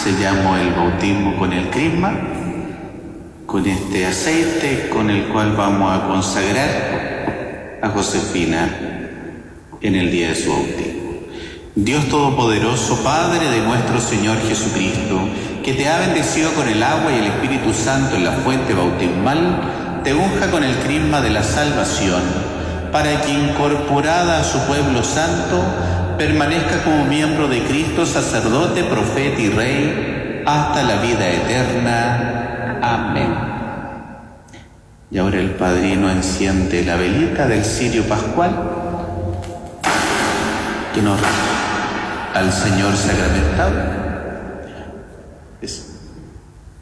sellamos el bautismo con el crisma, con este aceite con el cual vamos a consagrar a Josefina en el día de su bautismo. Dios Todopoderoso, Padre de nuestro Señor Jesucristo, que te ha bendecido con el agua y el Espíritu Santo en la fuente bautismal, te unja con el crisma de la salvación, para que, incorporada a su pueblo santo, permanezca como miembro de Cristo, sacerdote, profeta y rey, hasta la vida eterna. Amén. Y ahora el padrino enciende la velita del cirio pascual que nos al Señor sacramentado.